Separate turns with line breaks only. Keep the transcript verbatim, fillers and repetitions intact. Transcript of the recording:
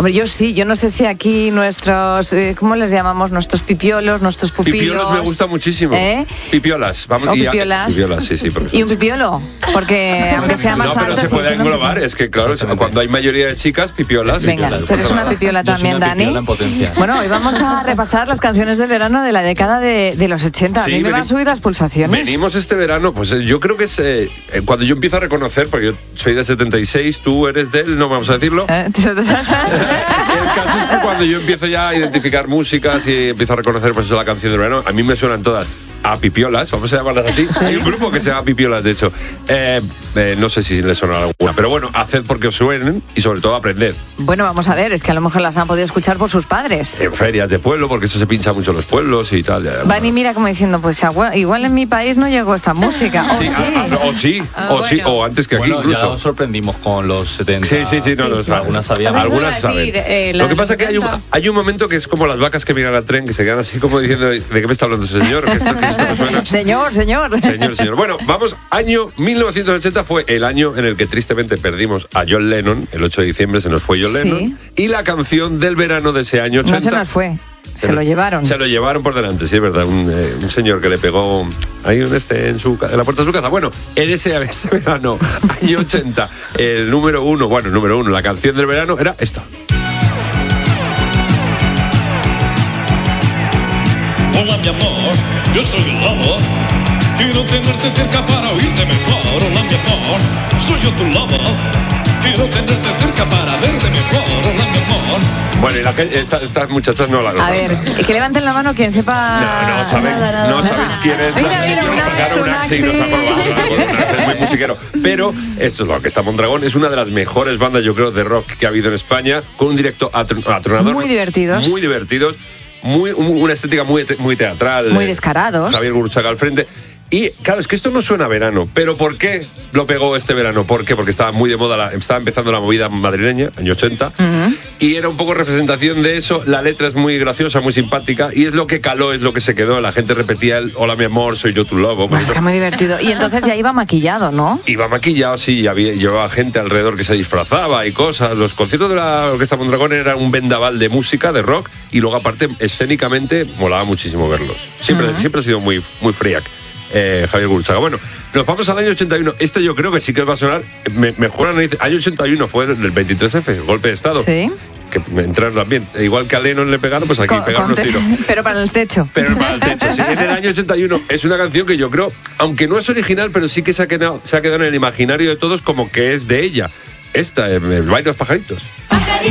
Hombre, yo sí, yo no sé si aquí nuestros, eh, ¿cómo les llamamos? Nuestros pipiolos, nuestros pupilos.
Pipiolos me gusta muchísimo.
¿Eh?
Pipiolas. Vamos,
o
y
pipiolas.
A, pipiolas, sí, sí.
Y un pipiolo, porque aunque sea más
no,
alto...
pero se puede englobar, es que claro, cuando hay mayoría de chicas, pipiolas.
Venga,
pipiolas,
tú eres una pipiola también,
una
Dani.
pipiola en potencia.
Bueno, hoy vamos a repasar las canciones del verano de la década de, de los ochenta.
Sí,
a mí me
veni-
van a subir las pulsaciones.
Venimos este verano, pues eh, yo creo que es eh, eh, cuando yo empiezo a reconocer, porque yo soy de setenta y seis, tú eres del, no vamos a decirlo.
¿Eh?
El caso es que cuando yo empiezo ya a identificar músicas y empiezo a reconocer pues eso, la canción del verano, a mí me suenan todas a pipiolas, vamos a llamarlas así.
Sí.
Hay un grupo que se llama Pipiolas, de hecho. Eh, eh, no sé si les suena alguna, pero bueno, haced porque os suenen y sobre todo aprended.
Bueno, vamos a ver, es que a lo mejor las han podido escuchar por sus padres.
En ferias de pueblo, porque eso se pincha mucho en los pueblos y tal. ya,
Van y mira como diciendo, pues agua- igual en mi país no llegó esta música. O
Sí,
sí.
ah, ah, o sí,
Ah,
o sí,
bueno.
o antes que aquí
Bueno,
incluso.
ya os sorprendimos con los setenta.
Sí, sí, sí, no, no,
Sí, sí.
algunas sabían.
O sea,
Algunas
iba a
saben.
decir, eh, la
Lo que
de
pasa es que hay un,
setenta.
hay un momento que es como las vacas que miran al tren, que se quedan así como diciendo, ¿de qué me está hablando ese señor? Que esto, que esto me suena.
Señor, señor.
Señor, señor. Bueno, vamos, año mil novecientos ochenta fue el año en el que tristemente perdimos a John Lennon. El ocho de diciembre se nos fue John
Sí.
Lennon. Y la canción del verano de ese año ochenta...
No se nos fue, se lo llevaron.
Se lo llevaron por delante, sí, es verdad. Un, eh, un señor que le pegó ahí un este en, su, ca- en la puerta de su casa. Bueno, en ese, ese verano, año ochenta, el número uno, bueno, el número uno, la canción del verano era esta.
Hola mi amor, yo soy el lobo. Quiero tenerte cerca para oírte mejor. Hola mi amor, soy yo tu lobo. Quiero tenerte cerca para verte mejor. Hola mi amor.
Bueno, y la, que- esta- estas muchachas no la
A ver, que levanten la mano quien sepa.
No, no, saben,
nada, nada,
no
nada.
sabéis quién es.
Mira,
la-
mira,
nos
un Axe,
sacaron
un
un Axe y
Axe.
nos ha colgado, con un Axe, es muy musiquero. Pero esto es lo que está Mondragón, es una de las mejores bandas, yo creo, de rock que ha habido en España, con un directo atr- atronador.
Muy divertidos.
Muy divertidos. Muy, un- una estética muy, te- muy teatral.
Muy
eh,
descarados.
Javier Gurruchaga al frente. Y claro, es que esto no suena a verano, pero ¿por qué lo pegó este verano? ¿Por qué? Porque estaba muy de moda, la- estaba empezando la movida madrileña, año ochenta, y era un poco representación de eso. La letra es muy graciosa, muy simpática, y es lo que caló, es lo que se quedó. La gente repetía el hola mi amor, soy yo tu lobo.
Pues es que muy divertido. Y entonces ya iba maquillado, ¿no?
Iba maquillado, sí, había, llevaba gente alrededor que se disfrazaba y cosas. Los conciertos de la Orquesta Mondragón eran un vendaval de música, de rock, y luego aparte, escénicamente, molaba muchísimo verlos. Siempre, siempre ha sido muy, muy friac. Eh, Javier Gurruchaga. Bueno, nos vamos al año ochenta y uno. Este yo creo que sí que os va a sonar. Me, me juran, año ochenta y uno fue del veintitrés efe, el golpe de Estado.
Sí.
Que me entraron también. Igual que a Lennon le pegaron, pues aquí
Con-
pegaron
con
unos
te-
tiros.
Pero para el techo.
Pero para el techo, sí. En el año ochenta y uno es una canción que yo creo, aunque no es original, pero sí que se ha quedado, se ha quedado en el imaginario de todos como que es de ella. Esta, eh, el baile de los pajaritos.
Pajaritos